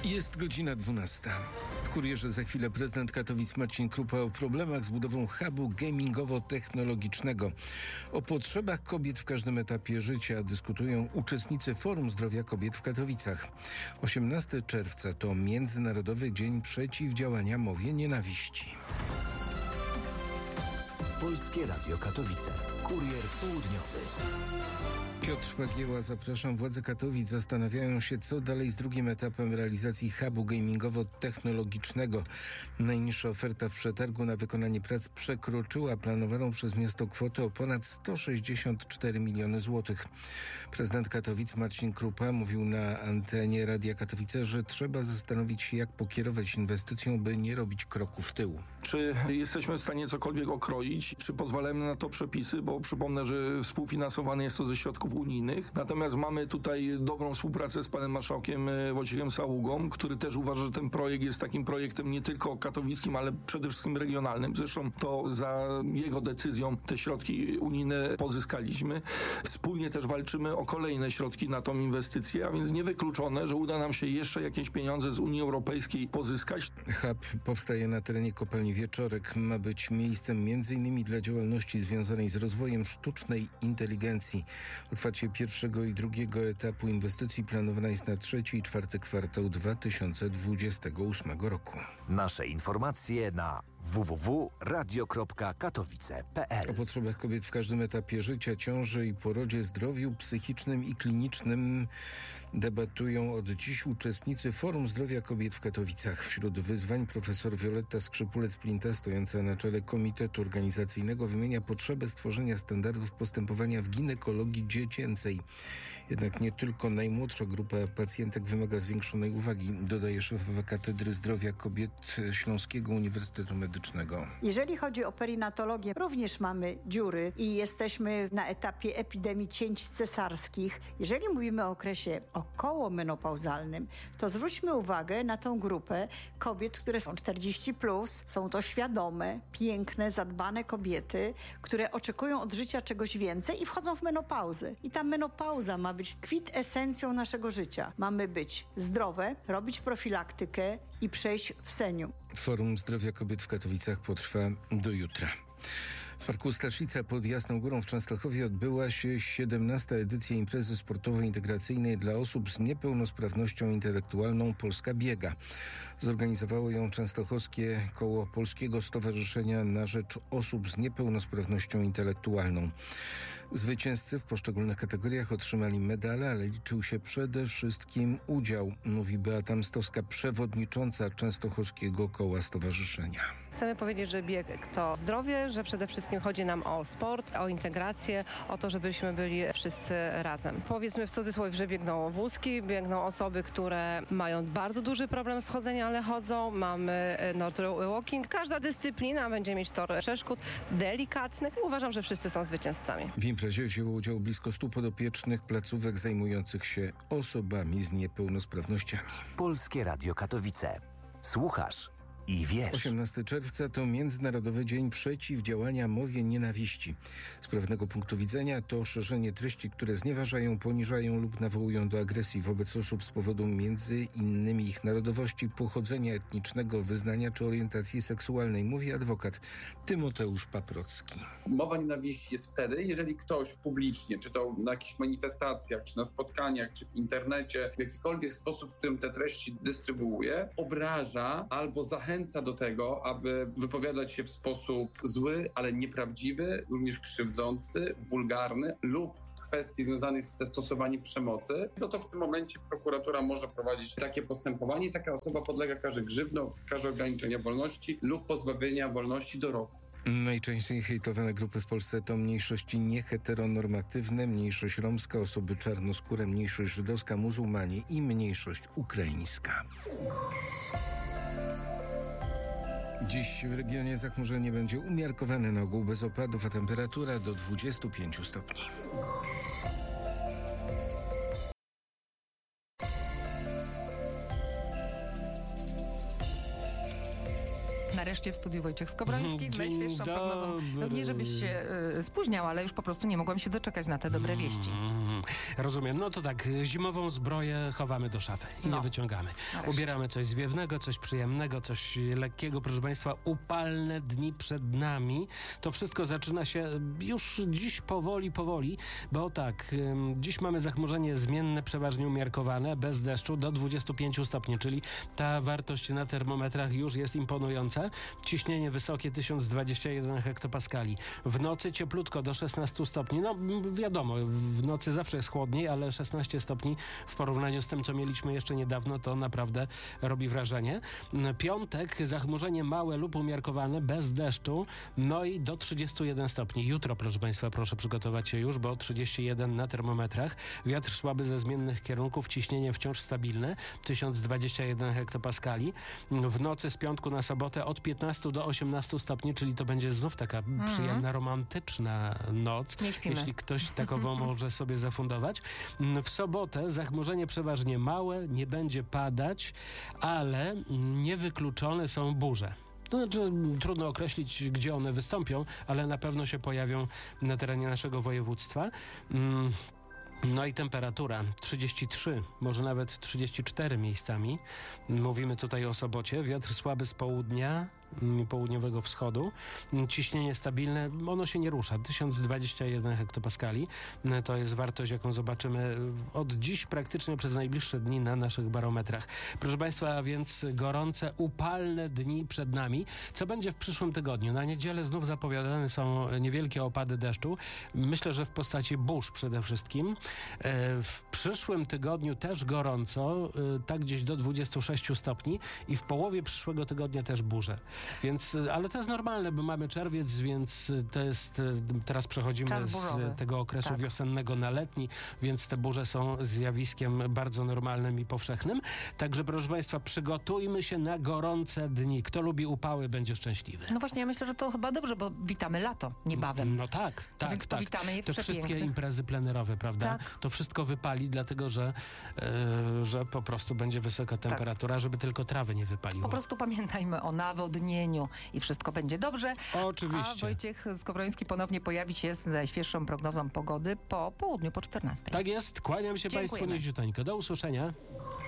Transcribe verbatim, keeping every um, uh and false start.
Jest godzina dwunasta. W Kurierze za chwilę prezydent Katowic Marcin Krupa o problemach z budową hubu gamingowo-technologicznego. O potrzebach kobiet w każdym etapie życia dyskutują uczestnicy Forum Zdrowia Kobiet w Katowicach. osiemnastego czerwca to Międzynarodowy Dzień Przeciwdziałania Mowie Nienawiści. Polskie Radio Katowice. Kurier Południowy. Piotr Pagieła, zapraszam. Władze Katowic zastanawiają się, co dalej z drugim etapem realizacji hubu gamingowo-technologicznego. Najniższa oferta w przetargu na wykonanie prac przekroczyła planowaną przez miasto kwotę o ponad sto sześćdziesiąt cztery miliony złotych. Prezydent Katowic Marcin Krupa mówił na antenie Radia Katowice, że trzeba zastanowić się, jak pokierować inwestycją, by nie robić kroku w tył. Czy jesteśmy w stanie cokolwiek okroić? Czy pozwalamy na to przepisy? Bo przypomnę, że współfinansowane jest to ze środków unijnych. Natomiast mamy tutaj dobrą współpracę z panem marszałkiem Wojciechem Saługą, który też uważa, że ten projekt jest takim projektem nie tylko katowickim, ale przede wszystkim regionalnym. Zresztą to za jego decyzją te środki unijne pozyskaliśmy. Wspólnie też walczymy o kolejne środki na tą inwestycję, a więc niewykluczone, że uda nam się jeszcze jakieś pieniądze z Unii Europejskiej pozyskać. Hub powstaje na terenie kopalni Wieczorek. Ma być miejscem między innymi dla działalności związanej z rozwojem sztucznej inteligencji. Otwarcie pierwszego i drugiego etapu inwestycji planowana jest na trzeci i czwarty kwartał dwa tysiące dwudziestego ósmego roku. Nasze informacje na w w w kropka radio kropka katowice kropka p l. O potrzebach kobiet w każdym etapie życia, ciąży i porodzie, zdrowiu psychicznym i klinicznym debatują od dziś uczestnicy Forum Zdrowia Kobiet w Katowicach. Wśród wyzwań profesor Wioletta Skrzypulec-Plinta, stojąca na czele komitetu organizacyjnego, wymienia potrzebę stworzenia standardów postępowania w ginekologii dziecięcej. Jednak nie tylko najmłodsza grupa pacjentek wymaga zwiększonej uwagi, dodaje szefowa Katedry Zdrowia Kobiet Śląskiego Uniwersytetu Medycznego. Jeżeli chodzi o perinatologię, również mamy dziury i jesteśmy na etapie epidemii cięć cesarskich. Jeżeli mówimy o okresie okołomenopauzalnym, to zwróćmy uwagę na tą grupę kobiet, które są czterdzieści plus, są to świadome, piękne, zadbane kobiety, które oczekują od życia czegoś więcej i wchodzą w menopauzę. I ta menopauza ma być kwintesencją naszego życia. Mamy być zdrowe, robić profilaktykę i przejść w senium. Forum Zdrowia Kobiet w Katowicach potrwa do jutra. W Parku Staszica pod Jasną Górą w Częstochowie odbyła się siedemnasta edycja imprezy sportowo-integracyjnej dla osób z niepełnosprawnością intelektualną Polska Biega. Zorganizowało ją Częstochowskie Koło Polskiego Stowarzyszenia na Rzecz Osób z Niepełnosprawnością Intelektualną. Zwycięzcy w poszczególnych kategoriach otrzymali medale, ale liczył się przede wszystkim udział, mówi Beata Mstowska, przewodnicząca Częstochowskiego Koła Stowarzyszenia. Chcemy powiedzieć, że bieg to zdrowie, że przede wszystkim chodzi nam o sport, o integrację, o to, żebyśmy byli wszyscy razem. Powiedzmy w cudzysłowie, że biegną wózki, biegną osoby, które mają bardzo duży problem z chodzeniem, ale chodzą. Mamy North Walking. Każda dyscyplina będzie mieć tor przeszkód delikatnych. Uważam, że wszyscy są zwycięzcami. W imprezie wzięło udział blisko stu podopiecznych placówek zajmujących się osobami z niepełnosprawnościami. Polskie Radio Katowice. Słuchasz i wiesz. osiemnastego czerwca to Międzynarodowy Dzień Przeciwdziałania Mowie Nienawiści. Z pewnego punktu widzenia to szerzenie treści, które znieważają, poniżają lub nawołują do agresji wobec osób z powodu między innymi ich narodowości, pochodzenia etnicznego, wyznania czy orientacji seksualnej, mówi adwokat Tymoteusz Paprocki. Mowa nienawiści jest wtedy, jeżeli ktoś publicznie, czy to na jakichś manifestacjach, czy na spotkaniach, czy w internecie, w jakikolwiek sposób, w którym te treści dystrybuuje, obraża albo zachęca do tego, aby wypowiadać się w sposób zły, ale nieprawdziwy, również krzywdzący, wulgarny lub w kwestii związanej ze stosowaniem przemocy, no to w tym momencie prokuratura może prowadzić takie postępowanie i taka osoba podlega karze grzywną, karze ograniczenia wolności lub pozbawienia wolności do roku. Najczęściej hejtowane grupy w Polsce to mniejszości nieheteronormatywne, mniejszość romska, osoby czarnoskóre, mniejszość żydowska, muzułmanie i mniejszość ukraińska. Dziś w regionie zachmurzenie będzie umiarkowane, na ogół bez opadów, a temperatura do dwudziestu pięciu stopni. Nareszcie w studiu Wojciech Skowroński z najświeższą dobry. prognozą. No nie, żebyś się y, spóźniał, ale już po prostu nie mogłam się doczekać na te dobre wieści. Rozumiem. No to tak, zimową zbroję chowamy do szafy i No. nie wyciągamy. Nareszcie. Ubieramy coś zwiewnego, coś przyjemnego, coś lekkiego. Proszę Państwa, upalne dni przed nami. To wszystko zaczyna się już dziś powoli, powoli, bo tak, ym, dziś mamy zachmurzenie zmienne, przeważnie umiarkowane, bez deszczu do dwudziestu pięciu stopni, czyli ta wartość na termometrach już jest imponująca. Ciśnienie wysokie tysiąc dwadzieścia jeden hektopaskali. W nocy cieplutko do szesnastu stopni. No wiadomo, w nocy zawsze jest chłodniej, ale szesnaście stopni w porównaniu z tym, co mieliśmy jeszcze niedawno, to naprawdę robi wrażenie. Piątek, zachmurzenie małe lub umiarkowane, bez deszczu, no i do trzydziestu jeden stopni. Jutro, proszę Państwa, proszę przygotować się już, bo trzydzieści jeden na termometrach. Wiatr słaby ze zmiennych kierunków, ciśnienie wciąż stabilne, tysiąc dwadzieścia jeden hektopaskali. W nocy z piątku na sobotę od piętnastu do osiemnastu stopni, czyli to będzie znów taka mm. przyjemna, romantyczna noc. Nie śpimy. Jeśli ktoś takową może sobie zafundować. W sobotę zachmurzenie przeważnie małe, nie będzie padać, ale niewykluczone są burze. To znaczy, trudno określić, gdzie one wystąpią, ale na pewno się pojawią na terenie naszego województwa. Mm. No i temperatura trzydzieści trzy, może nawet trzydzieści cztery miejscami. Mówimy tutaj o sobocie. Wiatr słaby z południa, południowego wschodu. Ciśnienie stabilne, ono się nie rusza. tysiąc dwadzieścia jeden hektopaskali. To jest wartość, jaką zobaczymy od dziś praktycznie przez najbliższe dni na naszych barometrach. Proszę Państwa, a więc gorące, upalne dni przed nami. Co będzie w przyszłym tygodniu? Na niedzielę znów zapowiadane są niewielkie opady deszczu. Myślę, że w postaci burz przede wszystkim. W przyszłym tygodniu też gorąco, tak gdzieś do dwudziestu sześciu stopni i w połowie przyszłego tygodnia też burze. Więc, ale to jest normalne, bo mamy czerwiec, więc to jest, teraz przechodzimy Czas burzowy. z tego okresu Tak. wiosennego na letni, więc te burze są zjawiskiem bardzo normalnym i powszechnym. Także proszę Państwa, przygotujmy się na gorące dni. Kto lubi upały, będzie szczęśliwy. No właśnie, ja myślę, że to chyba dobrze, bo witamy lato niebawem. No tak, tak, Więc tak. powitamy je w Te wszystkie przepięknych. imprezy plenerowe, prawda? Tak. To wszystko wypali, dlatego że, e, że po prostu będzie wysoka temperatura, żeby tylko trawy nie wypaliło. Po prostu pamiętajmy o nawodnieniu i wszystko będzie dobrze. Oczywiście. A Wojciech Skowroński ponownie pojawi się z najświeższą prognozą pogody po południu, po czternastej. Tak jest. Kłaniam się Dziękujemy. Państwu niziuteńko. Do usłyszenia.